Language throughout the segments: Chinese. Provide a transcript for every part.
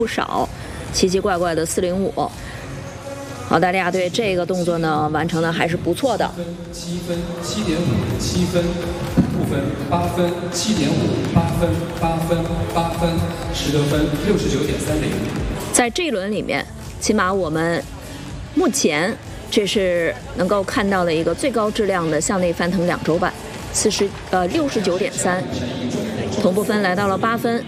不少奇奇怪怪的405。澳大利亚队这个动作呢完成的还是不错的。 7分、7.5、7分，不分8分、7.5、8分、8分、8分，10得分69.30。 在这一轮里面，起码我们目前这是能够看到的一个最高质量的向内翻腾2周半，69.3，同步分来到了8分。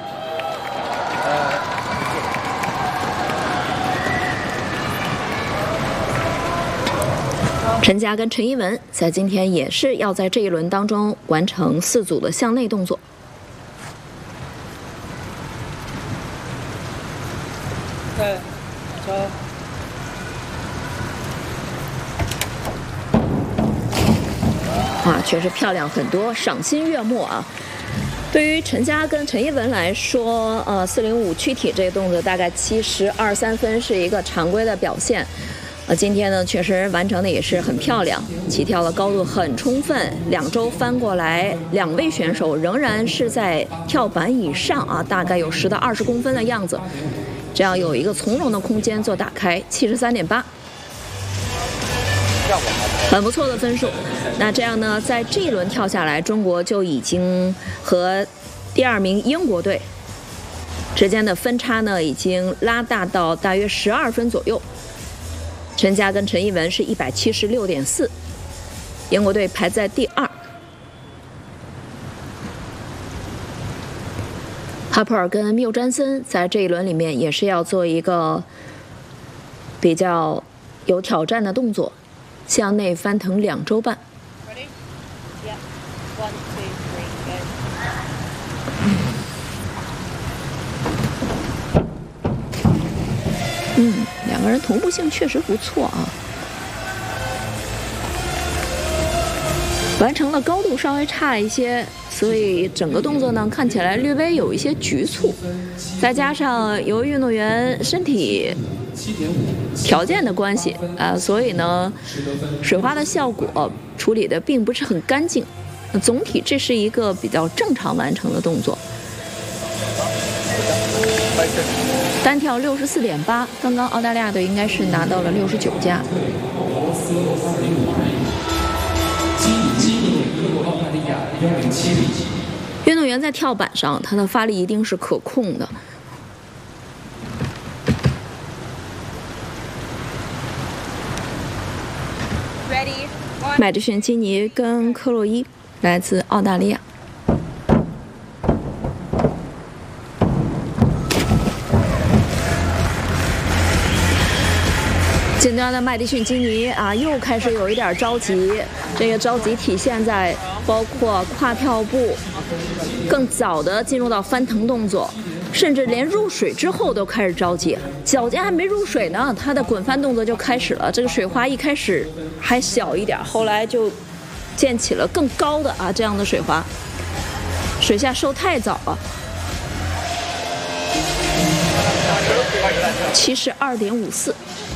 陈佳跟陈一文在今天也是要在这一轮当中完成4组的向内动作。 对，走。 啊，确实漂亮很多，赏心悦目啊！对于陈佳跟陈一文来说，405躯体这个动作大概72.3分是一个常规的表现。今天呢，确实完成的也是很漂亮，起跳的高度很充分，2周翻过来，2位选手仍然是在跳板以上啊，大概有10到20公分的样子，这样有一个从容的空间做打开，73.8，很不错的分数。那这样呢，在这一轮跳下来，中国就已经和第2名英国队之间的分差呢，已经拉大到大约12分左右。陈佳跟陈一文是176.4，英国队排在第2。哈普尔跟缪詹森在这一轮里面也是要做一个比较有挑战的动作，向内翻腾2周半。2个人同步性确实不错啊，完成了高度稍微差一些，所以整个动作呢看起来略微有一些局促，再加上由于运动员身体条件的关系所以呢水花的效果处理的并不是很干净，总体这是一个比较正常完成的动作。单跳64.8，刚刚澳大利亚队应该是拿到了69加。运动员在跳板上，他的发力一定是可控的。麦迪逊基尼跟克洛伊来自澳大利亚。近端的麦迪逊基尼又开始有一点着急，这个着急体现在包括跨跳步更早的进入到翻腾动作，甚至连入水之后都开始着急，脚尖还没入水呢，他的滚翻动作就开始了。这个水花一开始还小一点，后来就溅起了更高的这样的水花，水下收太早了。72.54。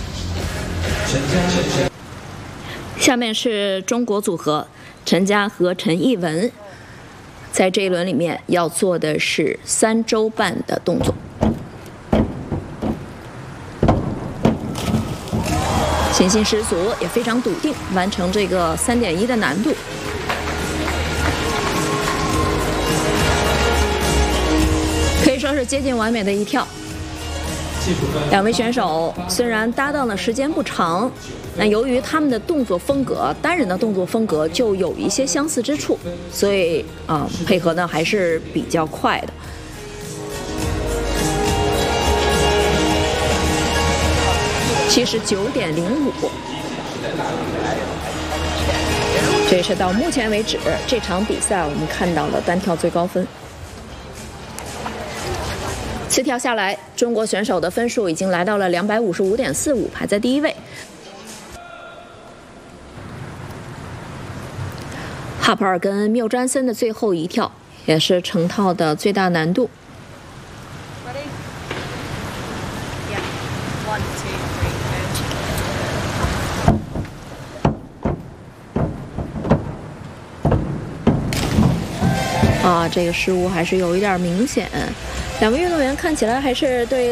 下面是中国组合陈佳和陈一文，在这一轮里面要做的是3周半的动作，信心十足，也非常笃定完成这个3.1的难度。可以说是接近完美的一跳。2位选手虽然搭档的时间不长，那由于他们的动作风格，单人的动作风格就有一些相似之处，所以配合呢还是比较快的。79.05，这是到目前为止这场比赛我们看到的单跳最高分。4跳下来，中国选手的分数已经来到了255.45，排在第1位。哈普尔跟缪詹森的最后一跳也是成套的最大难度。这个失误还是有一点明显。 两位运动员看起来还是对